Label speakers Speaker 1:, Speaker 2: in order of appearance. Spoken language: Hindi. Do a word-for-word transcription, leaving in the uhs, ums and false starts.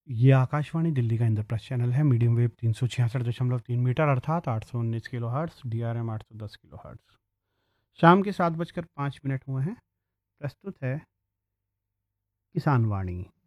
Speaker 1: ये आकाशवाणी दिल्ली का इंद्रप्रस्थ चैनल है। मीडियम वेव तीन सौ छियासठ दशमलव तीन मीटर अर्थात आठ सौ उन्नीस kilo hertz, D R M आठ सौ दस किलो हर्ट्स। शाम के सात बजकर पाँच मिनट हुए हैं। प्रस्तुत है किसान वाणी।